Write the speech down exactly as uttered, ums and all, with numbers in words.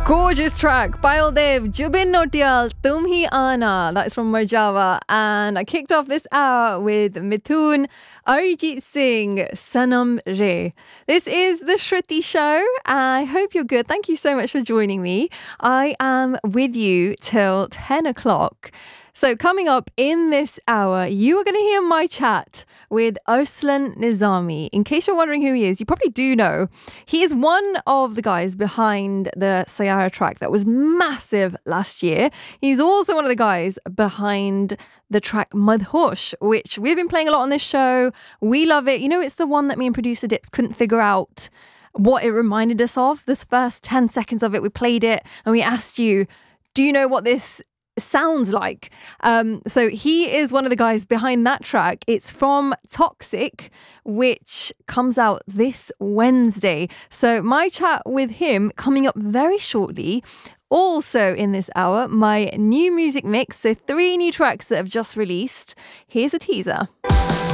Gorgeous track, Baldev, Jubin Nautiyal, Tum Hi Aana. That's from Marjava. And I kicked off this hour with Mithun, Arijit Singh, Sanam Re. This is the Shruti Show. I hope you're good. Thank you so much for joining me. I am with you till ten o'clock. So coming up in this hour, you are going to hear my chat with Arslan Nizami. In case you're wondering who he is, you probably do know. He is one of the guys behind the Sayara track that was massive last year. He's also one of the guys behind the track Madhosh, which we've been playing a lot on this show. We love it. You know, it's the one that me and producer Dips couldn't figure out what it reminded us of. The first ten seconds of it, we played it and we asked you, do you know what this sounds like? Um, so he is one of the guys behind that track. It's from Toxic, which comes out this Wednesday. So my chat with him coming up very shortly. Also in this hour, my new music mix. So three new tracks that have just released. Here's a teaser.